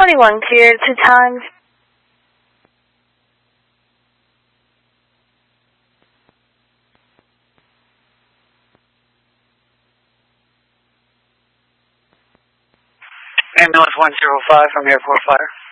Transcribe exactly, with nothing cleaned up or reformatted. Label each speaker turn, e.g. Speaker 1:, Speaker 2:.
Speaker 1: twenty-one cleared to times.
Speaker 2: Ambulance one zero five from Airport Fire.